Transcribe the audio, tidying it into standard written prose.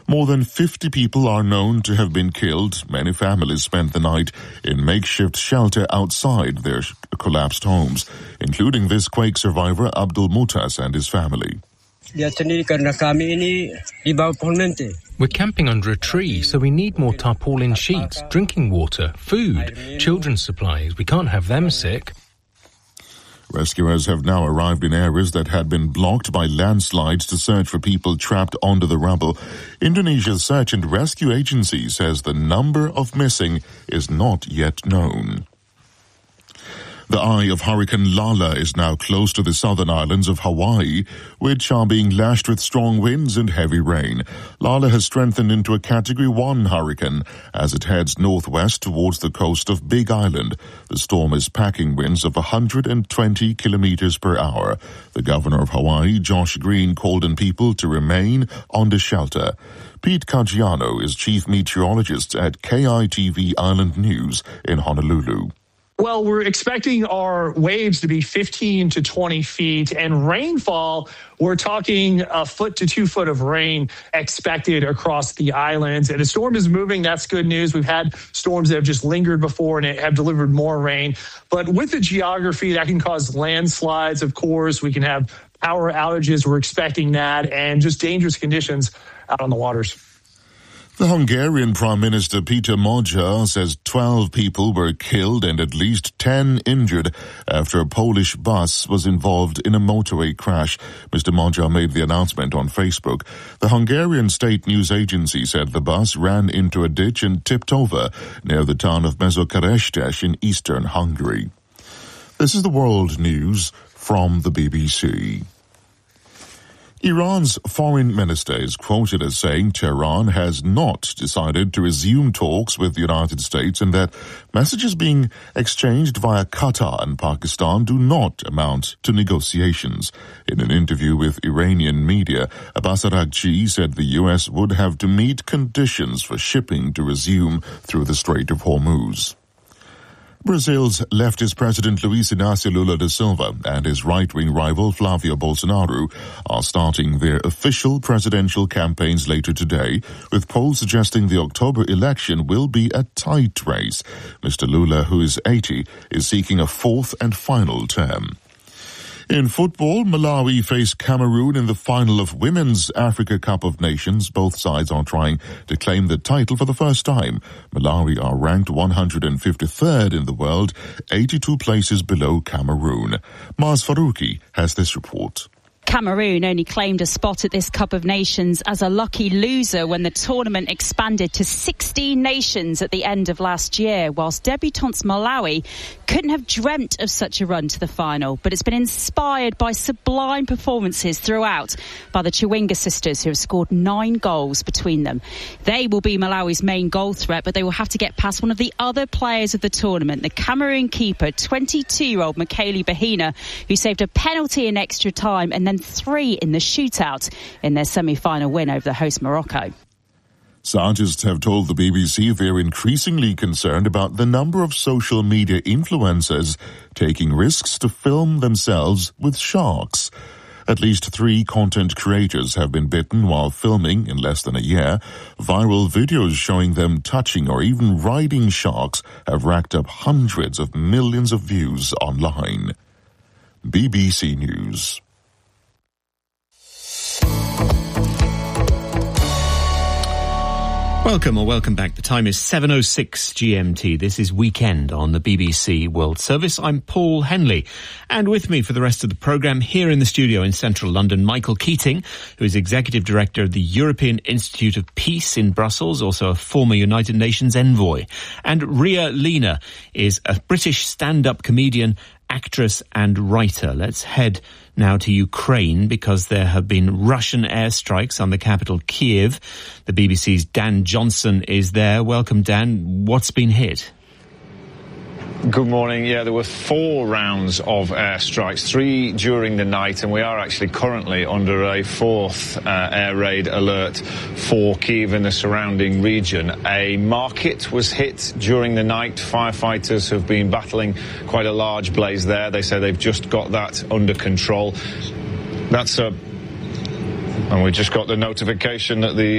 More than 50 people are known to have been killed. Many families spent the night in makeshift shelter outside their collapsed homes, including this quake survivor Abdul Mutas and his family. We're camping under a tree, so we need more tarpaulin sheets, drinking water, food, children's supplies. We can't have them sick. Rescuers have now arrived in areas that had been blocked by landslides to search for people trapped under the rubble. Indonesia's Search and Rescue Agency says the number of missing is not yet known. The eye of Hurricane Lala is now close to the southern islands of Hawaii, which are being lashed with strong winds and heavy rain. Lala has strengthened into a Category 1 hurricane as it heads northwest towards the coast of Big Island. The storm is packing winds of 120 kilometers per hour. The governor of Hawaii, Josh Green, called on people to remain under shelter. Pete Caggiano is chief meteorologist at KITV Island News in Honolulu. Well, we're expecting our waves to be 15 to 20 feet, and rainfall, we're talking a foot to 2 foot of rain expected across the islands. And the storm is moving. That's good news. We've had storms that have just lingered before and have delivered more rain. But with the geography, that can cause landslides, of course. We can have power outages. We're expecting that, and just dangerous conditions out on the waters. The Hungarian Prime Minister Peter Magyar says 12 people were killed and at least 10 injured after a Polish bus was involved in a motorway crash. Mr. Magyar made the announcement on Facebook. The Hungarian state news agency said the bus ran into a ditch and tipped over near the town of Mezokerestes in eastern Hungary. This is the world news from the BBC. Iran's foreign minister is quoted as saying Tehran has not decided to resume talks with the United States and that messages being exchanged via Qatar and Pakistan do not amount to negotiations. In an interview with Iranian media, Abbas Araghchi said the U.S. would have to meet conditions for shipping to resume through the Strait of Hormuz. Brazil's leftist president Luiz Inácio Lula da Silva and his right-wing rival Flávio Bolsonaro are starting their official presidential campaigns later today, with polls suggesting the October election will be a tight race. Mr. Lula, who is 80, is seeking a fourth and final term. In football, Malawi face Cameroon in the final of Women's Africa Cup of Nations. Both sides are trying to claim the title for the first time. Malawi are ranked 153rd in the world, 82 places below Cameroon. Maz Farouki has this report. Cameroon only claimed a spot at this Cup of Nations as a lucky loser when the tournament expanded to 16 nations at the end of last year, whilst debutantes Malawi couldn't have dreamt of such a run to the final. But it's been inspired by sublime performances throughout by the Chawinga sisters, who have scored 9 goals between them. They will be Malawi's main goal threat, but they will have to get past one of the other players of the tournament, the Cameroon keeper, 22-year-old Michaeli Bahina, who saved a penalty in extra time and then 3 in the shootout in their semi-final win over the host Morocco. Scientists have told the BBC they're increasingly concerned about the number of social media influencers taking risks to film themselves with sharks. At least 3 content creators have been bitten while filming in less than a year. Viral videos showing them touching or even riding sharks have racked up hundreds of millions of views online. BBC News. Welcome back. The time is 7:06 GMT. This is Weekend on the BBC World Service. I'm Paul Henley. And with me for the rest of the programme here in the studio in central London, Michael Keating, who is Executive Director of the European Institute of Peace in Brussels, also a former United Nations envoy. And Ria Lina is a British stand-up comedian, actress and writer. Let's head now to Ukraine, because there have been Russian airstrikes on the capital, Kiev. The BBC's Dan Johnson is there. Welcome, Dan. What's been hit? Good morning. Yeah, there were 4 rounds of airstrikes, 3 during the night, and we are actually currently under a 4th air raid alert for Kyiv and the surrounding region. A market was hit during the night. Firefighters have been battling quite a large blaze there. They say they've just got that under control. And we just got the notification that the